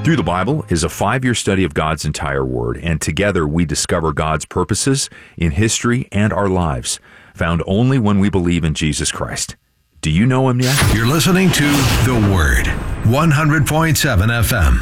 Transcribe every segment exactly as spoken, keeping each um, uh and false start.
Through the Bible is a five-year study of God's entire Word, and together we discover God's purposes in history and our lives, found only when we believe in Jesus Christ. Do you know Him yet? You're listening to The Word, one hundred point seven F M.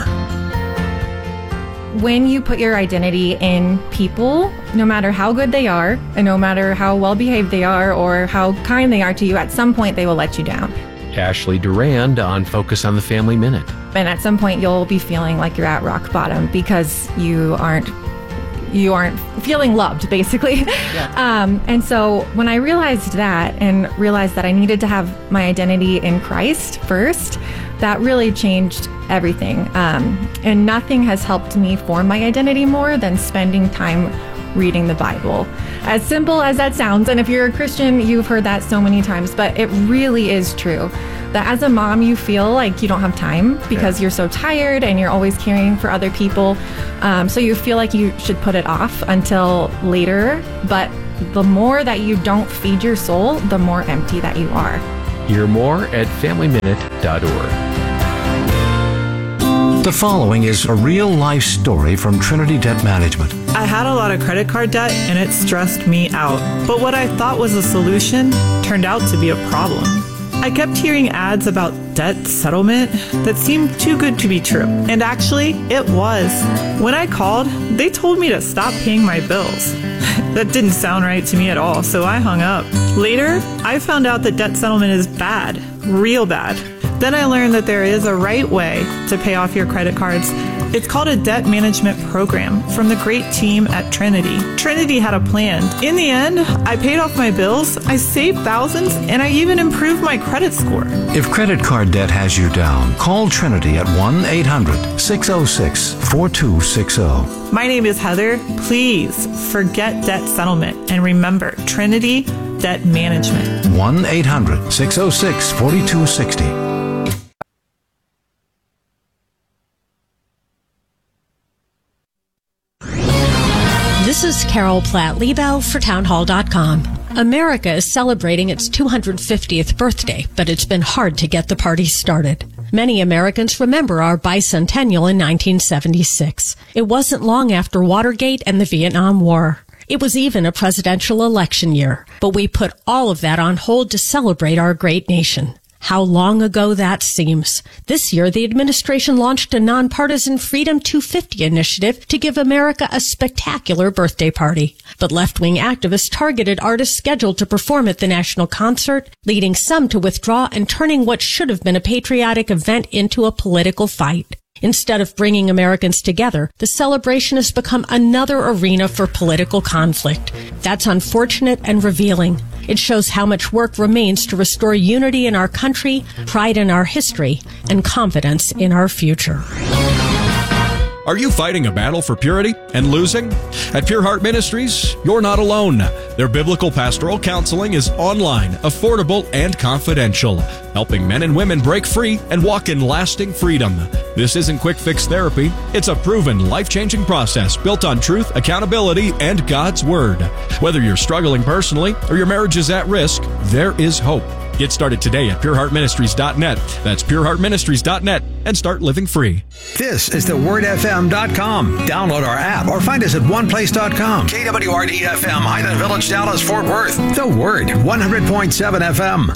When you put your identity in people, no matter how good they are, and no matter how well-behaved they are or how kind they are to you, at some point they will let you down. Ashley Durand on Focus on the Family Minute. And at some point you'll be feeling like you're at rock bottom because you aren't you aren't feeling loved, basically. Yeah. Um, and so when I realized that and realized that I needed to have my identity in Christ first, that really changed everything. Um, and nothing has helped me form my identity more than spending time reading the Bible. As simple as that sounds, and if you're a Christian, you've heard that so many times, but it really is true that as a mom, you feel like you don't have time because yeah. you're so tired and you're always caring for other people. Um, so you feel like you should put it off until later. But the more that you don't feed your soul, the more empty that you are. Hear more at family minute dot org. The following is a real-life story from Trinity Debt Management. I had a lot of credit card debt, and it stressed me out. But what I thought was a solution turned out to be a problem. I kept hearing ads about debt settlement that seemed too good to be true. And actually, it was. When I called, they told me to stop paying my bills. That didn't sound right to me at all, so I hung up. Later, I found out that debt settlement is bad, real bad. Then I learned that there is a right way to pay off your credit cards. It's called a debt management program from the great team at Trinity. Trinity had a plan. In the end, I paid off my bills, I saved thousands, and I even improved my credit score. If credit card debt has you down, call Trinity at one eight hundred six oh six four two six oh. My name is Heather. Please forget debt settlement and remember Trinity Debt Management. one eight hundred six oh six four two six oh. This is Carol Platt-Liebau for townhall dot com. America is celebrating its two hundred fiftieth birthday, but it's been hard to get the party started. Many Americans remember our bicentennial in nineteen seventy-six. It wasn't long after Watergate and the Vietnam War. It was even a presidential election year, but we put all of that on hold to celebrate our great nation. How long ago that seems. This year, the administration launched a nonpartisan Freedom two fifty initiative to give America a spectacular birthday party. But left-wing activists targeted artists scheduled to perform at the national concert, leading some to withdraw and turning what should have been a patriotic event into a political fight. Instead of bringing Americans together, the celebration has become another arena for political conflict. That's unfortunate and revealing. It shows how much work remains to restore unity in our country, pride in our history, and confidence in our future. Are you fighting a battle for purity and losing? At Pure Heart Ministries, you're not alone. Their biblical pastoral counseling is online, affordable, and confidential, helping men and women break free and walk in lasting freedom. This isn't quick fix therapy. It's a proven, life-changing process built on truth, accountability, and God's Word. Whether you're struggling personally or your marriage is at risk, there is hope. Get started today at pure heart ministries dot net. That's pure heart ministries dot net and start living free. This is the word f m dot com. Download our app or find us at one place dot com. K W R D F M, Highland Village, Dallas, Fort Worth. The Word, one hundred point seven F M.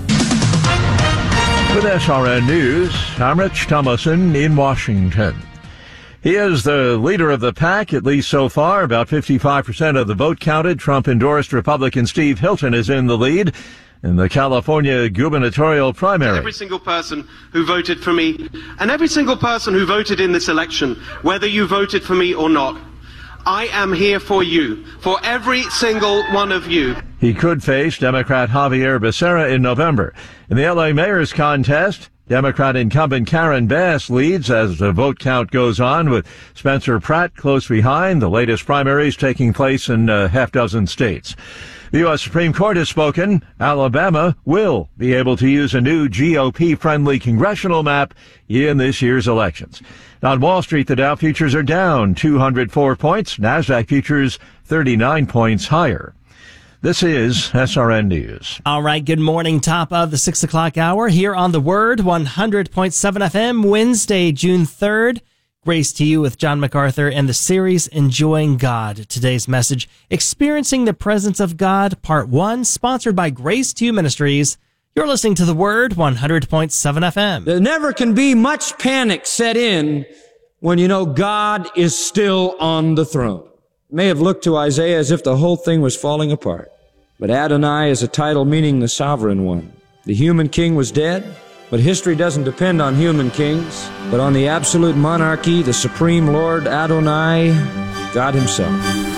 With S R N News, I'm Rich Thomason in Washington. He is the leader of the pack, at least so far. About fifty-five percent of the vote counted. Trump-endorsed Republican Steve Hilton is in the lead in the California gubernatorial primary. Every single person who voted for me, and every single person who voted in this election, whether you voted for me or not, I am here for you, for every single one of you. He could face Democrat Javier Becerra in November. In the L A mayor's contest, Democrat incumbent Karen Bass leads as the vote count goes on, with Spencer Pratt close behind, the latest primaries taking place in a half dozen states. The U S Supreme Court has spoken. Alabama will be able to use a new G O P-friendly congressional map in this year's elections. On Wall Street, the Dow futures are down two hundred four points. NASDAQ futures thirty-nine points higher. This is S R N News. All right, good morning. Top of the six o'clock hour here on The Word, one hundred point seven F M, Wednesday, June third. Grace to You with John MacArthur and the series Enjoying God. Today's message, Experiencing the Presence of God, Part one, sponsored by Grace to You Ministries. You're listening to The Word, one hundred point seven F M. There never can be much panic set in when you know God is still on the throne. It may have looked to Isaiah as if the whole thing was falling apart. But Adonai is a title meaning the sovereign one. The human king was dead, but history doesn't depend on human kings, but on the absolute monarchy, the supreme Lord Adonai, God himself.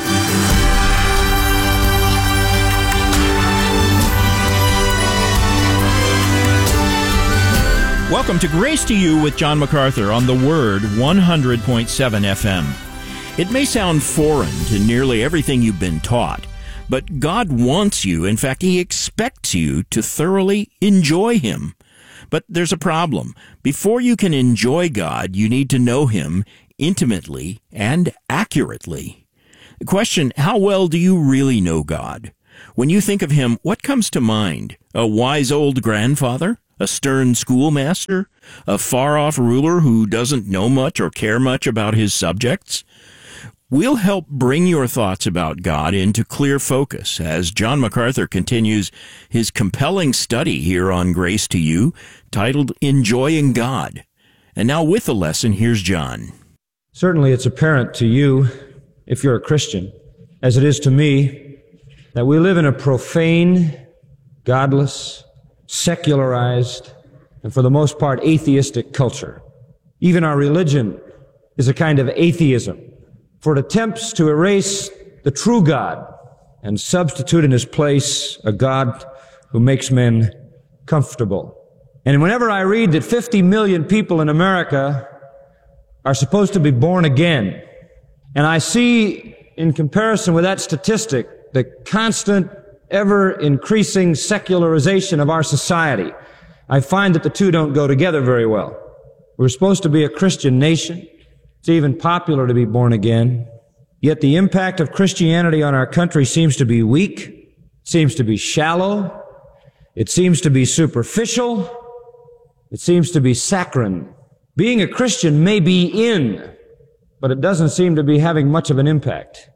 Welcome to Grace to You with John MacArthur on The Word, one hundred point seven F M. It may sound foreign to nearly everything you've been taught, but God wants you, in fact, He expects you to thoroughly enjoy Him. But there's a problem. Before you can enjoy God, you need to know Him intimately and accurately. The question, how well do you really know God? When you think of Him, what comes to mind? A wise old grandfather? A stern schoolmaster? A far-off ruler who doesn't know much or care much about his subjects? We'll help bring your thoughts about God into clear focus as John MacArthur continues his compelling study here on Grace to You, titled Enjoying God. And now with the lesson, here's John. Certainly it's apparent to you, if you're a Christian, as it is to me, that we live in a profane, godless, secularized, and for the most part atheistic culture. Even our religion is a kind of atheism, for it attempts to erase the true God and substitute in his place a God who makes men comfortable. And whenever I read that fifty million people in America are supposed to be born again, and I see, in comparison with that statistic, the constant, ever-increasing secularization of our society, I find that the two don't go together very well. We're supposed to be a Christian nation. It's even popular to be born again. Yet the impact of Christianity on our country seems to be weak, seems to be shallow, it seems to be superficial, it seems to be saccharine. Being a Christian may be in, but it doesn't seem to be having much of an impact.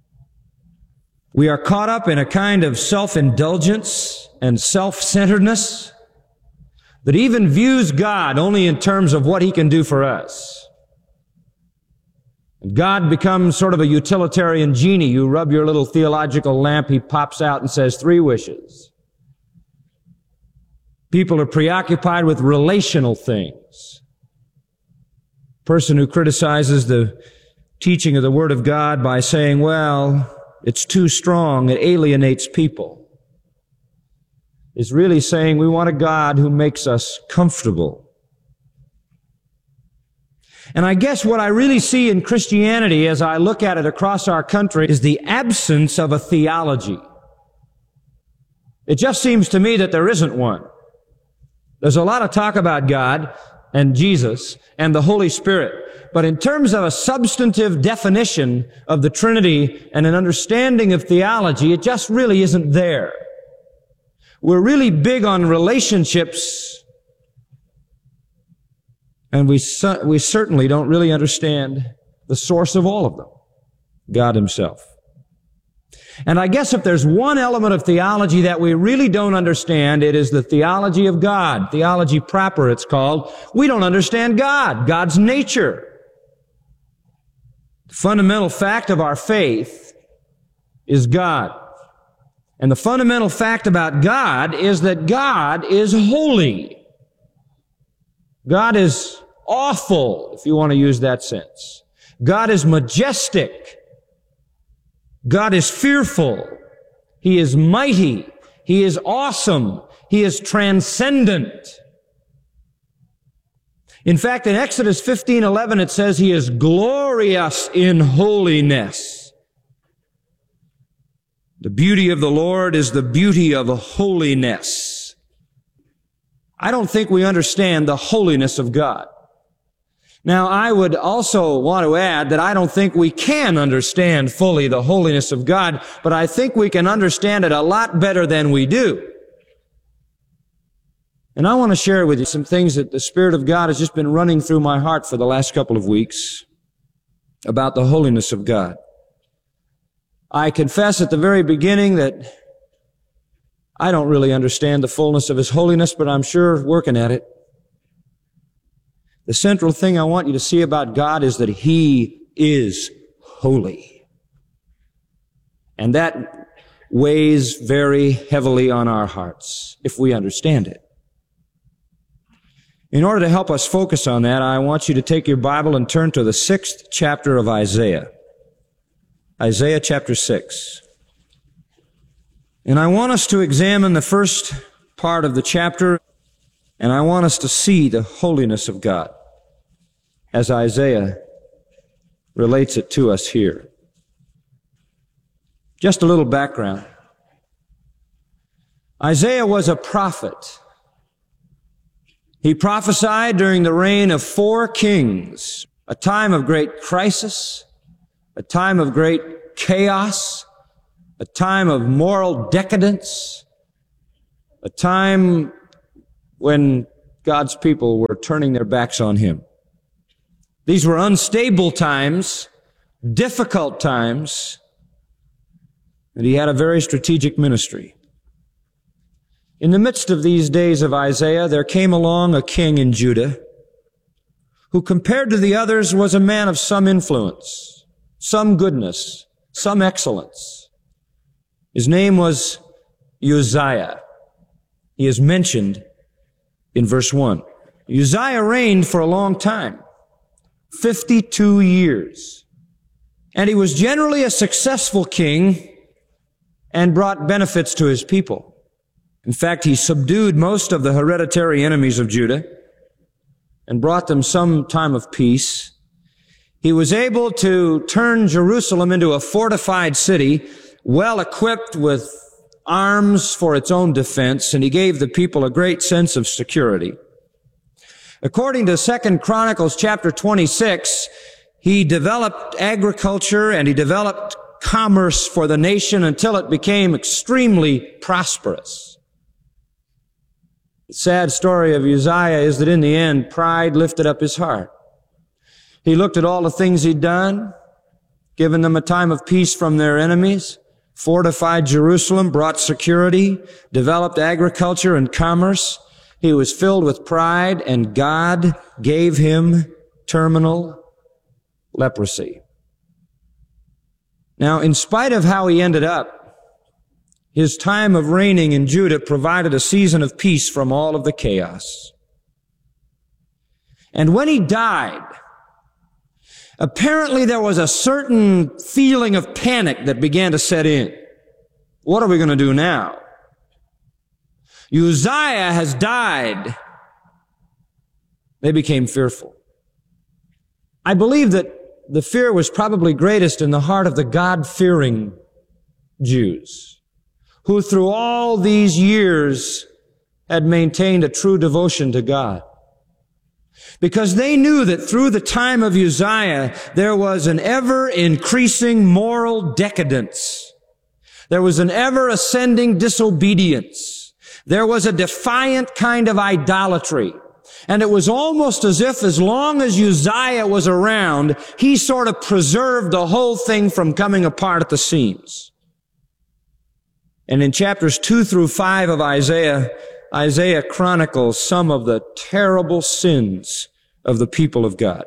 We are caught up in a kind of self-indulgence and self-centeredness that even views God only in terms of what He can do for us. God becomes sort of a utilitarian genie. You rub your little theological lamp, He pops out and says three wishes. People are preoccupied with relational things. Person who criticizes the teaching of the Word of God by saying, well, it's too strong, it alienates people, is really saying we want a God who makes us comfortable. And I guess what I really see in Christianity as I look at it across our country is the absence of a theology. It just seems to me that there isn't one. There's a lot of talk about God and Jesus and the Holy Spirit. But in terms of a substantive definition of the Trinity and an understanding of theology, it just really isn't there. We're really big on relationships, and we, su- we certainly don't really understand the source of all of them, God Himself. And I guess if there's one element of theology that we really don't understand, it is the theology of God. Theology proper, it's called. We don't understand God, God's nature. The fundamental fact of our faith is God. And the fundamental fact about God is that God is holy. God is awful, if you want to use that sense. God is majestic. God is fearful. He is mighty. He is awesome. He is transcendent. In fact, in Exodus fifteen eleven, it says He is glorious in holiness. The beauty of the Lord is the beauty of holiness. I don't think we understand the holiness of God. Now, I would also want to add that I don't think we can understand fully the holiness of God, but I think we can understand it a lot better than we do. And I want to share with you some things that the Spirit of God has just been running through my heart for the last couple of weeks about the holiness of God. I confess at the very beginning that I don't really understand the fullness of His holiness, but I'm sure working at it. The central thing I want you to see about God is that He is holy. And that weighs very heavily on our hearts if we understand it. In order to help us focus on that, I want you to take your Bible and turn to the sixth chapter of Isaiah. Isaiah chapter six. And I want us to examine the first part of the chapter, and I want us to see the holiness of God as Isaiah relates it to us here. Just a little background. Isaiah was a prophet. He prophesied during the reign of four kings, a time of great crisis, a time of great chaos, a time of moral decadence, a time when God's people were turning their backs on Him. These were unstable times, difficult times, and he had a very strategic ministry. In the midst of these days of Isaiah, there came along a king in Judah who, compared to the others, was a man of some influence, some goodness, some excellence. His name was Uzziah. He is mentioned in verse one. Uzziah reigned for a long time, fifty-two years. And he was generally a successful king and brought benefits to his people. In fact, he subdued most of the hereditary enemies of Judah and brought them some time of peace. He was able to turn Jerusalem into a fortified city, well equipped with arms for its own defense, and he gave the people a great sense of security. According to Second Chronicles chapter twenty-six, he developed agriculture and he developed commerce for the nation until it became extremely prosperous. The sad story of Uzziah is that in the end, pride lifted up his heart. He looked at all the things he'd done, given them a time of peace from their enemies, fortified Jerusalem, brought security, developed agriculture and commerce. He was filled with pride, and God gave him terminal leprosy. Now, in spite of how he ended up, his time of reigning in Judah provided a season of peace from all of the chaos. And when he died, apparently there was a certain feeling of panic that began to set in. What are we going to do now? Uzziah has died. They became fearful. I believe that the fear was probably greatest in the heart of the God-fearing Jews, who through all these years had maintained a true devotion to God. Because they knew that through the time of Uzziah, there was an ever-increasing moral decadence. There was an ever-ascending disobedience. There was a defiant kind of idolatry. And it was almost as if as long as Uzziah was around, he sort of preserved the whole thing from coming apart at the seams. And in chapters two through five of Isaiah, Isaiah chronicles some of the terrible sins of the people of God.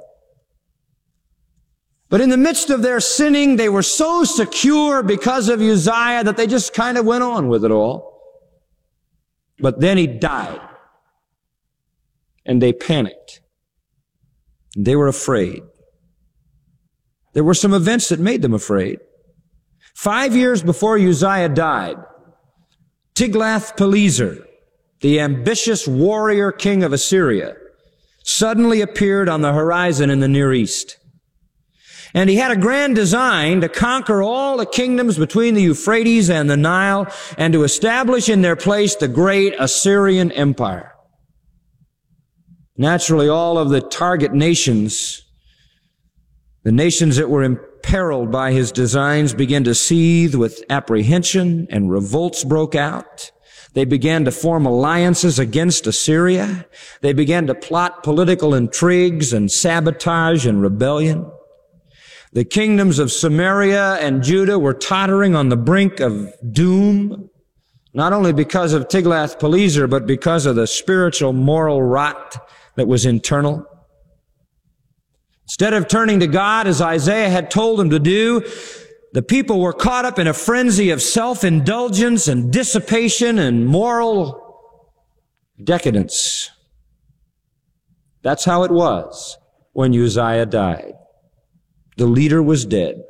But in the midst of their sinning, they were so secure because of Uzziah that they just kind of went on with it all. But then he died. And they panicked. They were afraid. There were some events that made them afraid. Five years before Uzziah died, Tiglath-Pileser, the ambitious warrior king of Assyria, suddenly appeared on the horizon in the Near East. And he had a grand design to conquer all the kingdoms between the Euphrates and the Nile and to establish in their place the great Assyrian Empire. Naturally, all of the target nations, the nations that were imperiled by his designs, began to seethe with apprehension, and revolts broke out. They began to form alliances against Assyria. They began to plot political intrigues and sabotage and rebellion. The kingdoms of Samaria and Judah were tottering on the brink of doom, not only because of Tiglath-Pileser, but because of the spiritual moral rot that was internal. Instead of turning to God as Isaiah had told them to do, the people were caught up in a frenzy of self-indulgence and dissipation and moral decadence. That's how it was when Uzziah died. The leader was dead.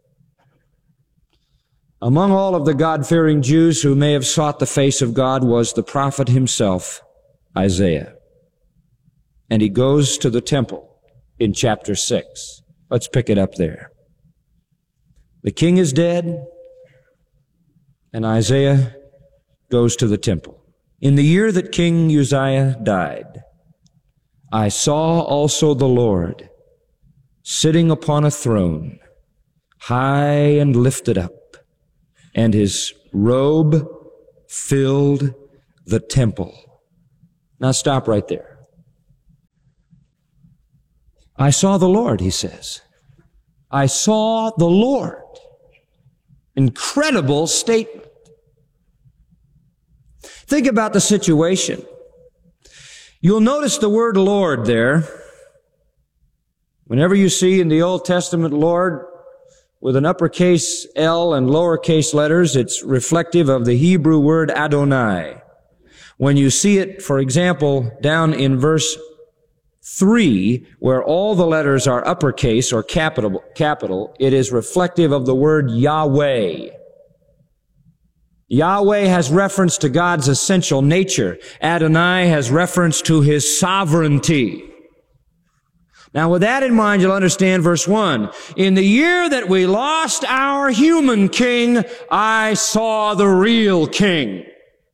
Among all of the God-fearing Jews who may have sought the face of God was the prophet himself, Isaiah. And he goes to the temple in chapter six. Let's pick it up there. The king is dead, and Isaiah goes to the temple. In the year that King Uzziah died, I saw also the Lord sitting upon a throne, high and lifted up, and his robe filled the temple. Now stop right there. I saw the Lord, he says. I saw the Lord. Incredible statement. Think about the situation. You'll notice the word Lord there. Whenever you see in the Old Testament Lord with an uppercase L and lowercase letters, it's reflective of the Hebrew word Adonai. When you see it, for example, down in verse three, where all the letters are uppercase or capital, capital, it is reflective of the word Yahweh. Yahweh has reference to God's essential nature. Adonai has reference to his sovereignty. Now, with that in mind, you'll understand verse one. In the year that we lost our human king, I saw the real king.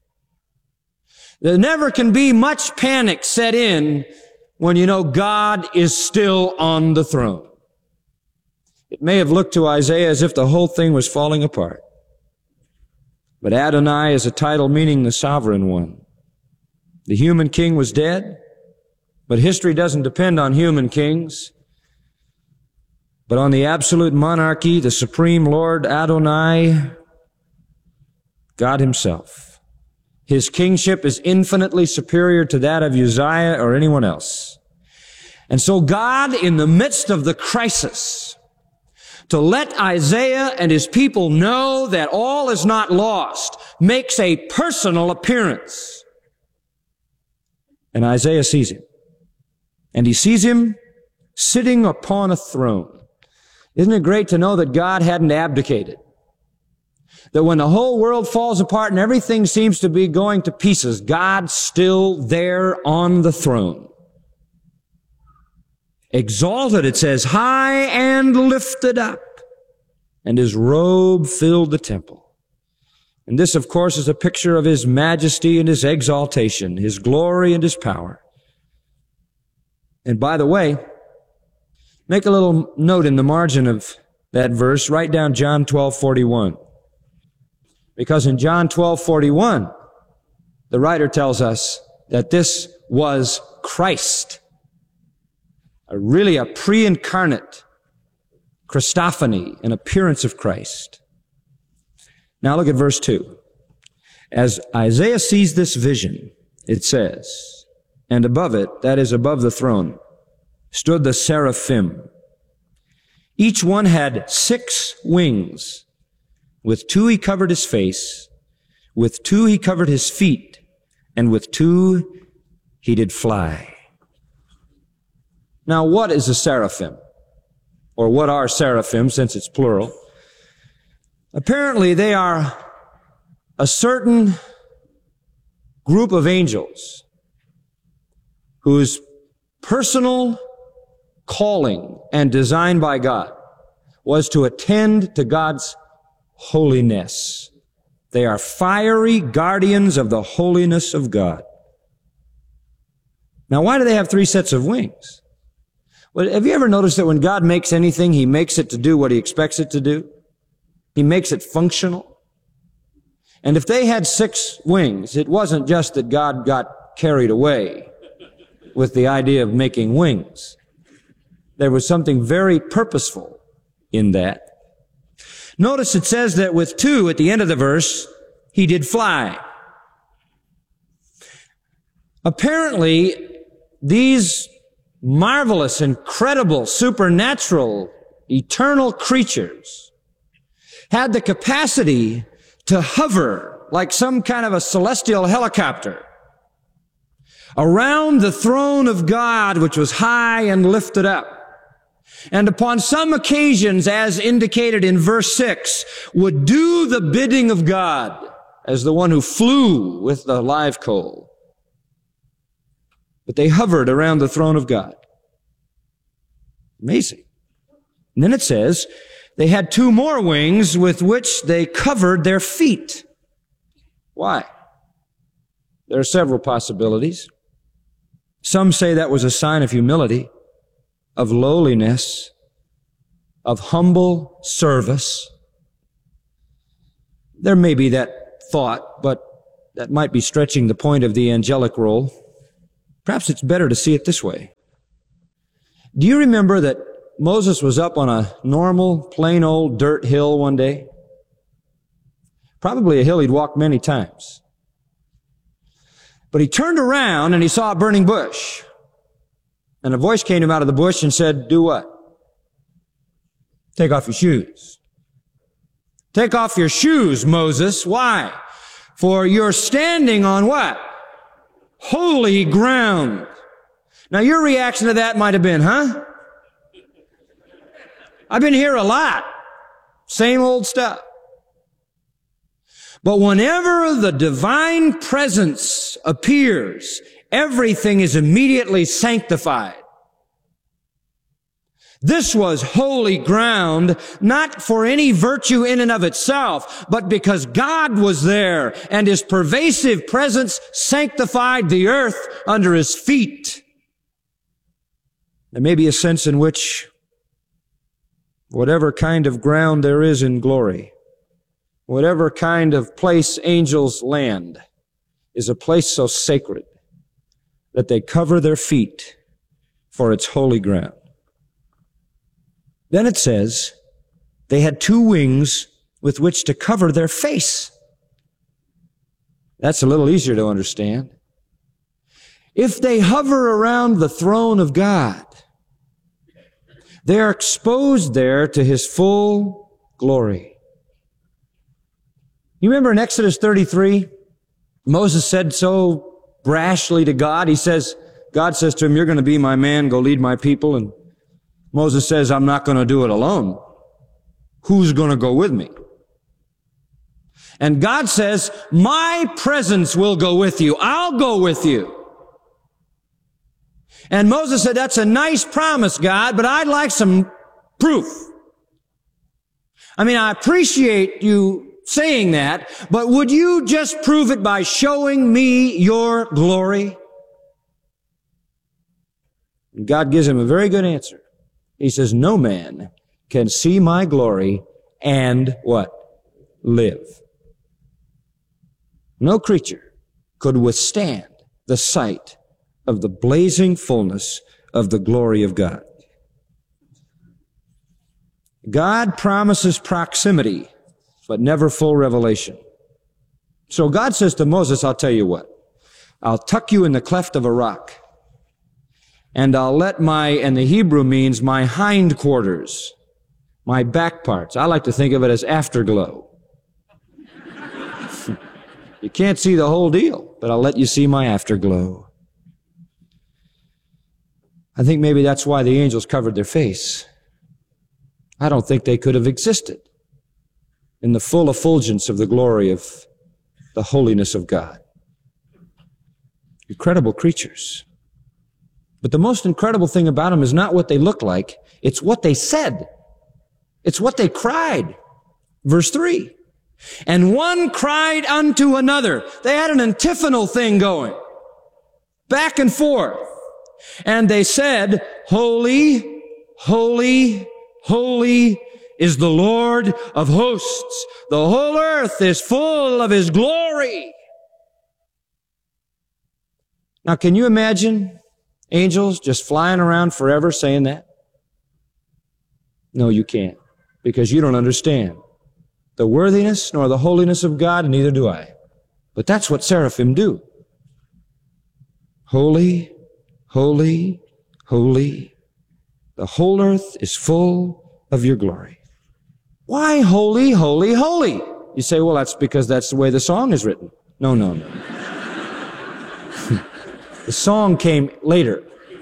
There never can be much panic set in when you know God is still on the throne. It may have looked to Isaiah as if the whole thing was falling apart. But Adonai is a title meaning the sovereign one. The human king was dead, but history doesn't depend on human kings, but on the absolute monarchy, the supreme Lord Adonai, God himself. His kingship is infinitely superior to that of Uzziah or anyone else. And so God, in the midst of the crisis, to let Isaiah and his people know that all is not lost, makes a personal appearance. And Isaiah sees him. And he sees him sitting upon a throne. Isn't it great to know that God hadn't abdicated? That when the whole world falls apart and everything seems to be going to pieces, God's still there on the throne. Exalted, it says, high and lifted up, and his robe filled the temple. And this, of course, is a picture of his majesty and his exaltation, his glory and his power. And by the way, make a little note in the margin of that verse, write down John twelve forty-one. Because in John twelve forty-one, the writer tells us that this was Christ. A really a pre-incarnate Christophany, an appearance of Christ. Now look at verse two. As Isaiah sees this vision, it says, and above it, that is above the throne, stood the seraphim. Each one had six wings. With two he covered his face, with two he covered his feet, and with two he did fly. Now, what is a seraphim? Or what are seraphim, since it's plural? Apparently, they are a certain group of angels whose personal calling and design by God was to attend to God's holiness. They are fiery guardians of the holiness of God. Now, why do they have three sets of wings? Well, have you ever noticed that when God makes anything, he makes it to do what he expects it to do? He makes it functional. And if they had six wings, it wasn't just that God got carried away with the idea of making wings. There was something very purposeful in that. Notice it says that with two at the end of the verse, he did fly. Apparently, these marvelous, incredible, supernatural, eternal creatures had the capacity to hover like some kind of a celestial helicopter around the throne of God, which was high and lifted up. And upon some occasions, as indicated in verse six, would do the bidding of God as the one who flew with the live coal. But they hovered around the throne of God. Amazing. And then it says, they had two more wings with which they covered their feet. Why? There are several possibilities. Some say that was a sign of humility, of lowliness, of humble service. There may be that thought, but that might be stretching the point of the angelic role. Perhaps it's better to see it this way. Do you remember that Moses was up on a normal, plain old dirt hill one day? Probably a hill he'd walked many times. But he turned around and he saw a burning bush. And a voice came to him out of the bush and said, do what? Take off your shoes. Take off your shoes, Moses. Why? For you're standing on what? Holy ground. Now your reaction to that might have been, huh? I've been here a lot. Same old stuff. But whenever the divine presence appears, everything is immediately sanctified. This was holy ground, not for any virtue in and of itself, but because God was there and his pervasive presence sanctified the earth under his feet. There may be a sense in which whatever kind of ground there is in glory, whatever kind of place angels land, is a place so sacred that they cover their feet for its holy ground. Then it says, they had two wings with which to cover their face. That's a little easier to understand. If they hover around the throne of God, they are exposed there to his full glory. You remember in Exodus thirty-three, Moses said so brashly to God. He says, God says to him, you're going to be my man, go lead my people. And Moses says, I'm not going to do it alone. Who's going to go with me? And God says, my presence will go with you. I'll go with you. And Moses said, that's a nice promise, God, but I'd like some proof. I mean, I appreciate you saying that, but would you just prove it by showing me your glory? And God gives him a very good answer. He says, no man can see my glory and what? Live. No creature could withstand the sight of the blazing fullness of the glory of God. God promises proximity, but never full revelation. So God says to Moses, I'll tell you what, I'll tuck you in the cleft of a rock, and I'll let my, and the Hebrew means my hindquarters, my back parts. I like to think of it as afterglow. You can't see the whole deal, but I'll let you see my afterglow. I think maybe that's why the angels covered their face. I don't think they could have existed in the full effulgence of the glory of the holiness of God. Incredible creatures. But the most incredible thing about them is not what they look like, it's what they said. It's what they cried. Verse three. And one cried unto another. They had an antiphonal thing going. Back and forth. And they said, Holy, holy, holy is the Lord of hosts. The whole earth is full of His glory. Now, can you imagine angels just flying around forever saying that? No, you can't, because you don't understand the worthiness nor the holiness of God, and neither do I. But that's what seraphim do. Holy, holy, holy. The whole earth is full of your glory. Why holy, holy, holy? You say, well, that's because that's the way the song is written. No, no, no. The song came later.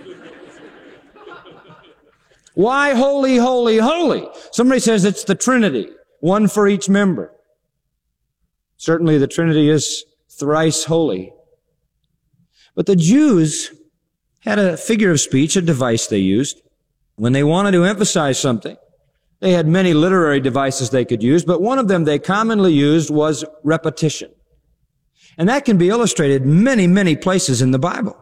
Why holy, holy, holy? Somebody says it's the Trinity, one for each member. Certainly the Trinity is thrice holy. But the Jews had a figure of speech, a device they used. When they wanted to emphasize something, they had many literary devices they could use, but one of them they commonly used was repetition. And that can be illustrated many, many places in the Bible.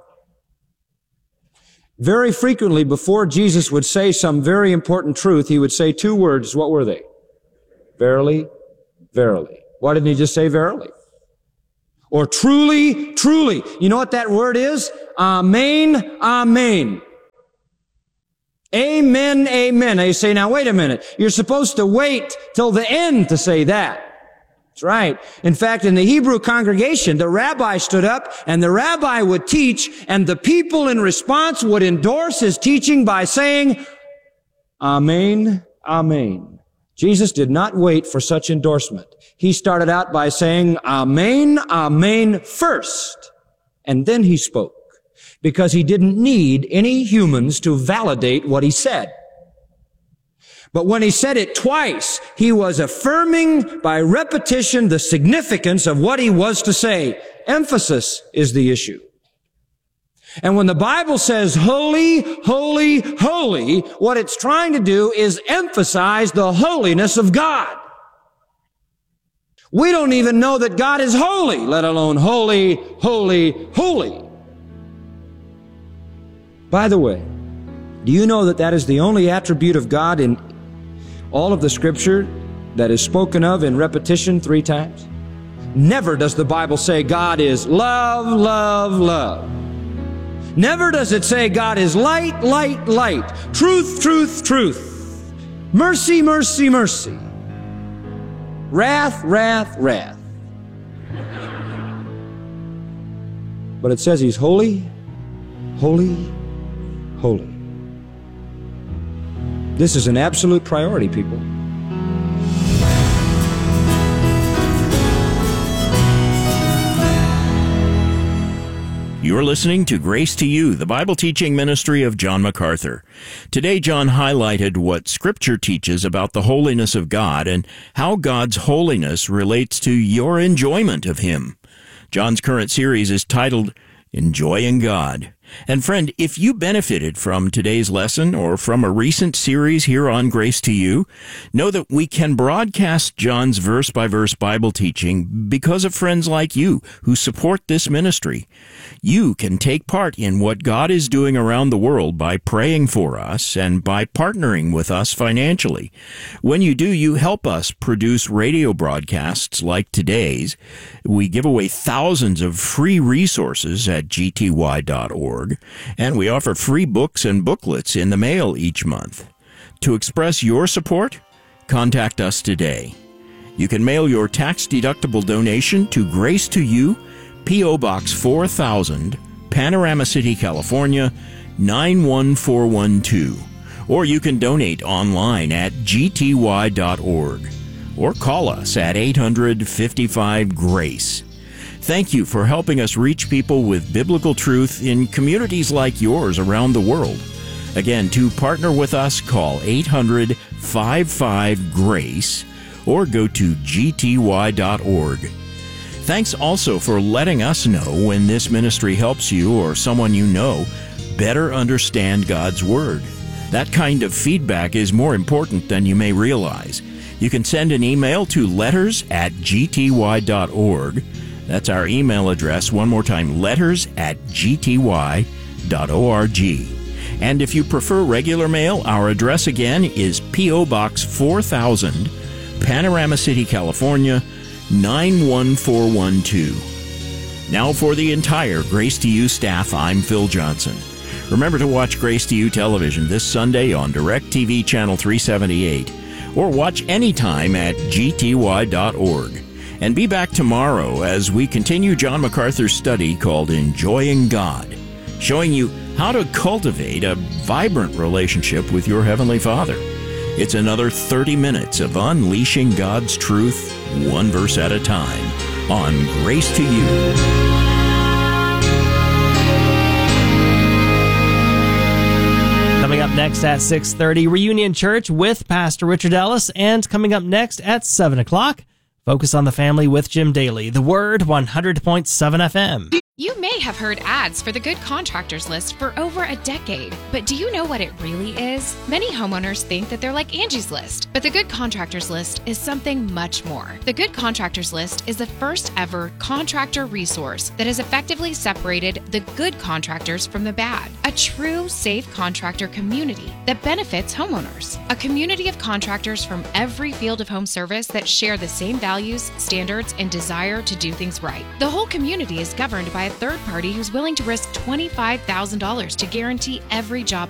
Very frequently, before Jesus would say some very important truth, He would say two words. What were they? Verily, verily. Why didn't He just say verily? Or truly, truly. You know what that word is? Amen, amen. Amen, amen. Now you say, now wait a minute. You're supposed to wait till the end to say that. That's right. In fact, in the Hebrew congregation, the rabbi stood up and the rabbi would teach, and the people in response would endorse his teaching by saying, Amen, amen. Jesus did not wait for such endorsement. He started out by saying, Amen, amen first, and then He spoke, because He didn't need any humans to validate what He said. But when He said it twice, He was affirming by repetition the significance of what He was to say. Emphasis is the issue. And when the Bible says holy, holy, holy, what it's trying to do is emphasize the holiness of God. We don't even know that God is holy, let alone holy, holy, holy. By the way, do you know that that is the only attribute of God in all of the Scripture that is spoken of in repetition three times? Never does the Bible say God is love, love, love. Never does it say God is light, light, light. Truth, truth, truth. Mercy, mercy, mercy. Wrath, wrath, wrath. But it says He's holy, holy, holy. This is an absolute priority, people. You're listening to Grace to You, the Bible teaching ministry of John MacArthur. Today, John highlighted what Scripture teaches about the holiness of God and how God's holiness relates to your enjoyment of Him. John's current series is titled Enjoying God. And friend, if you benefited from today's lesson or from a recent series here on Grace to You, know that we can broadcast John's verse-by-verse Bible teaching because of friends like you who support this ministry. You can take part in what God is doing around the world by praying for us and by partnering with us financially. When you do, you help us produce radio broadcasts like today's. We give away thousands of free resources at G T Y dot org. And we offer free books and booklets in the mail each month. To express your support, contact us today. You can mail your tax-deductible donation to Grace to You, P O. Box four thousand, Panorama City, California, nine one four one two. Or you can donate online at G T Y dot org. Or call us at eight hundred, fifty-five, GRACE. Thank you for helping us reach people with biblical truth in communities like yours around the world. Again, to partner with us, call eight hundred, fifty-five, GRACE or go to G T Y dot org. Thanks also for letting us know when this ministry helps you or someone you know better understand God's Word. That kind of feedback is more important than you may realize. You can send an email to letters at G T Y dot org. That's our email address. One more time, letters at G T Y dot org. And if you prefer regular mail, our address again is P O. Box four thousand, Panorama City, California, nine one four one two. Now for the entire Grace to You staff, I'm Phil Johnson. Remember to watch Grace to You television this Sunday on DirecTV Channel three seventy-eight, or watch anytime at G T Y dot org. And be back tomorrow as we continue John MacArthur's study called Enjoying God, showing you how to cultivate a vibrant relationship with your Heavenly Father. It's another thirty minutes of unleashing God's truth, one verse at a time, on Grace to You. Coming up next at six thirty, Reunion Church with Pastor Richard Ellis. And coming up next at seven o'clock, Focus on the Family with Jim Daly. The Word, one hundred point seven F M. You may have heard ads for the Good Contractors List for over a decade, but do you know what it really is? Many homeowners think that they're like Angie's List, but the Good Contractors List is something much more. The Good Contractors List is the first ever contractor resource that has effectively separated the good contractors from the bad. A true safe contractor community that benefits homeowners. A community of contractors from every field of home service that share the same values, standards, and desire to do things right. The whole community is governed by a third party who's willing to risk twenty-five thousand dollars to guarantee every job